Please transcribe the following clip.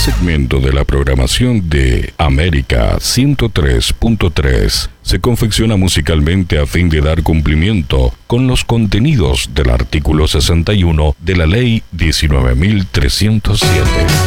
segmento de la programación de América 103.3 se confecciona musicalmente a fin de dar cumplimiento con los contenidos del artículo 61 de la Ley 19.307.